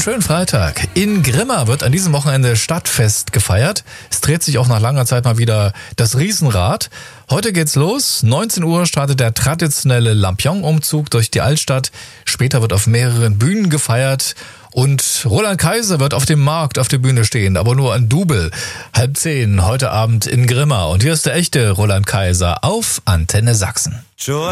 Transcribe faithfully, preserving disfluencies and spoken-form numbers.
Einen schönen Freitag. In Grimma wird an diesem Wochenende Stadtfest gefeiert. Es dreht sich auch nach langer Zeit mal wieder das Riesenrad. Heute geht's los. neunzehn Uhr startet der traditionelle Lampion-Umzug durch die Altstadt. Später wird auf mehreren Bühnen gefeiert. Und Roland Kaiser wird auf dem Markt auf der Bühne stehen, aber nur ein Double. Halb zehn heute Abend in Grimma. Und hier ist der echte Roland Kaiser auf Antenne Sachsen.